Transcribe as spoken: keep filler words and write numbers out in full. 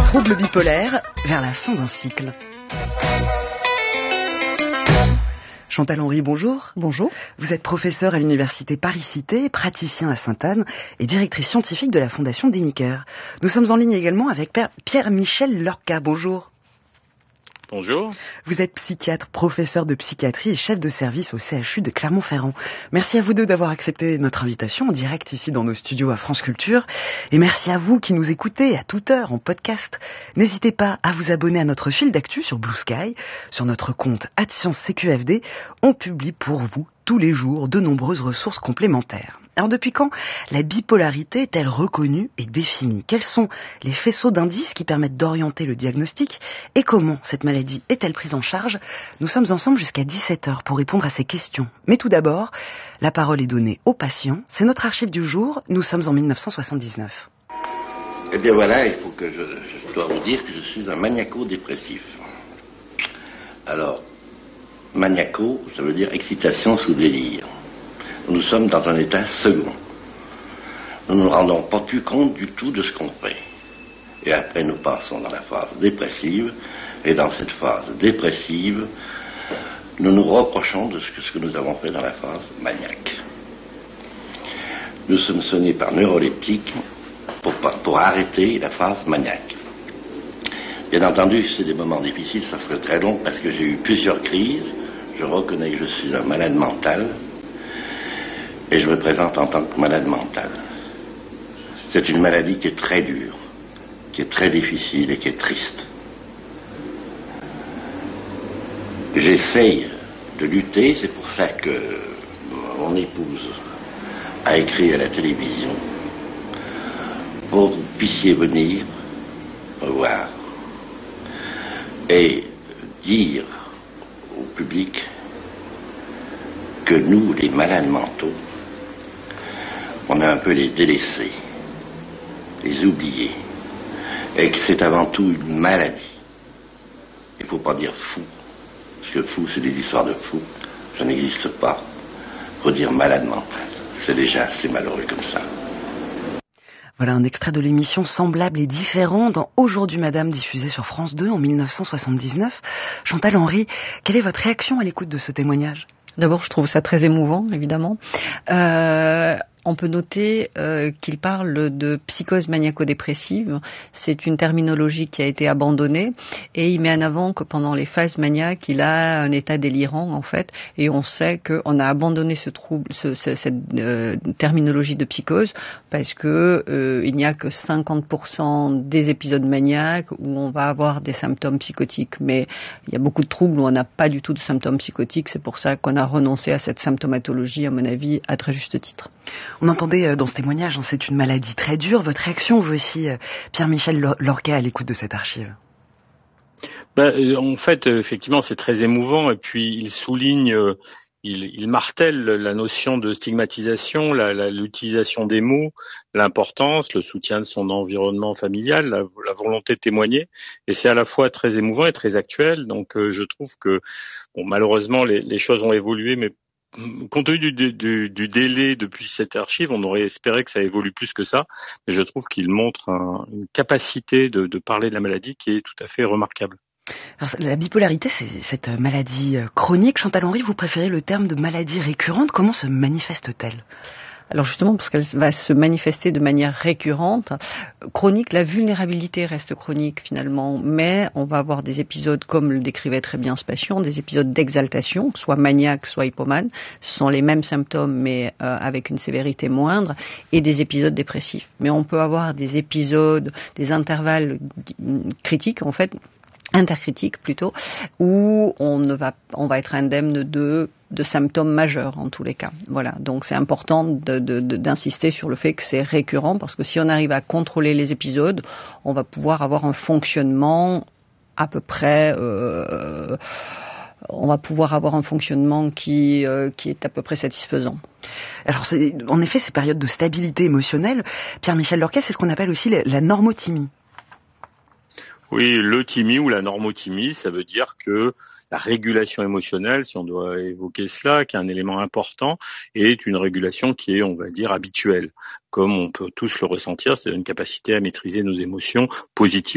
Trouble bipolaire vers la fin d'un cycle. Chantal Henry, bonjour. Bonjour. Vous êtes professeure à l'université Paris-Cité, praticien à Sainte-Anne et directrice scientifique de la Fondation Déniker. Nous sommes en ligne également avec Pierre-Michel Lorca. Bonjour. Bonjour. Vous êtes psychiatre, professeur de psychiatrie et chef de service au C H U de Clermont-Ferrand. Merci à vous deux d'avoir accepté notre invitation en direct ici dans nos studios à France Culture. Et merci à vous qui nous écoutez à toute heure en podcast. N'hésitez pas à vous abonner à notre fil d'actu sur Blue Sky, sur notre compte arobase science C Q F D. On publie pour vous tous les jours de nombreuses ressources complémentaires. Alors depuis quand la bipolarité est-elle reconnue et définie ? Quels sont les faisceaux d'indices qui permettent d'orienter le diagnostic ? Et comment cette maladie est-elle prise en charge ? Nous sommes ensemble jusqu'à dix-sept heures pour répondre à ces questions. Mais tout d'abord, la parole est donnée aux patients. C'est notre archive du jour. Nous sommes en dix-neuf cent soixante-dix-neuf. Eh bien voilà, il faut que je, je dois vous dire que je suis un maniaco-dépressif. Alors, maniaco, ça veut dire excitation sous délire. Nous sommes dans un état second. Nous ne nous rendons pas plus compte du tout de ce qu'on fait. Et après, nous passons dans la phase dépressive. Et dans cette phase dépressive, nous nous reprochons de ce que, ce que nous avons fait dans la phase maniaque. Nous sommes soignés par neuroleptiques pour, pour arrêter la phase maniaque. Bien entendu, c'est des moments difficiles, ça serait très long parce que j'ai eu plusieurs crises. Je reconnais que je suis un malade mental. Et je me présente en tant que malade mental. C'est une maladie qui est très dure, qui est très difficile et qui est triste. J'essaye de lutter, c'est pour ça que mon épouse a écrit à la télévision pour que vous puissiez venir me voir et dire au public que nous, les malades mentaux, on a un peu les délaissés, les oubliés, et que c'est avant tout une maladie. Il ne faut pas dire fou, parce que fou, c'est des histoires de fous, ça n'existe pas. Il faut dire malade mental, c'est déjà assez malheureux comme ça. Voilà un extrait de l'émission Semblable et différent dans Aujourd'hui Madame, diffusée sur France deux en dix-neuf cent soixante-dix-neuf. Chantal Henry, quelle est votre réaction à l'écoute de ce témoignage ? D'abord, je trouve ça très émouvant, évidemment. Euh, on peut noter euh, qu'il parle de psychose maniaco-dépressive. C'est une terminologie qui a été abandonnée et il met en avant que pendant les phases maniaques, il a un état délirant, en fait. Et on sait qu'on a abandonné ce trouble, ce, ce, cette euh, terminologie de psychose parce que euh, il n'y a que cinquante pour cent des épisodes maniaques où on va avoir des symptômes psychotiques. Mais il y a beaucoup de troubles où on n'a pas du tout de symptômes psychotiques. C'est pour ça qu'on a renoncé à cette symptomatologie, à mon avis, à très juste titre. On entendait dans ce témoignage, hein, c'est une maladie très dure. Votre réaction, vous aussi, Pierre-Michel Lorca, à l'écoute de cette archive ? Ben, en fait, effectivement, c'est très émouvant. Et puis, il souligne, il, il martèle la notion de stigmatisation, la, la, l'utilisation des mots, l'importance, le soutien de son environnement familial, la, la volonté de témoigner. Et c'est à la fois très émouvant et très actuel. Donc, euh, je trouve que, bon, malheureusement, les, les choses ont évolué, mais compte tenu du, du, du délai depuis cette archive, on aurait espéré que ça évolue plus que ça, mais je trouve qu'il montre un, une capacité de, de parler de la maladie qui est tout à fait remarquable. Alors, la bipolarité, c'est cette maladie chronique. Chantal Henry, vous préférez le terme de maladie récurrente. Comment se manifeste-t-elle ? Alors justement, parce qu'elle va se manifester de manière récurrente, chronique, la vulnérabilité reste chronique finalement, mais on va avoir des épisodes, comme le décrivait très bien ce patient, des épisodes d'exaltation, soit maniaque, soit hypomane. Ce sont les mêmes symptômes, mais euh, avec une sévérité moindre, et des épisodes dépressifs. Mais on peut avoir des épisodes, des intervalles critiques, en fait, intercritique plutôt, où on ne va, on va être indemne de, de symptômes majeurs en tous les cas. Voilà. Donc c'est important de, de, de, d'insister sur le fait que c'est récurrent parce que si on arrive à contrôler les épisodes, on va pouvoir avoir un fonctionnement à peu près, euh, on va pouvoir avoir un fonctionnement qui, euh, qui est à peu près satisfaisant. Alors, c'est, en effet, ces périodes de stabilité émotionnelle, Pierre-Michel Lorca, c'est ce qu'on appelle aussi la, la normothymie. Oui, l'euthymie ou la normothymie, ça veut dire que la régulation émotionnelle, si on doit évoquer cela, qui est un élément important, est une régulation qui est, on va dire, habituelle. Comme on peut tous le ressentir, c'est une capacité à maîtriser nos émotions positives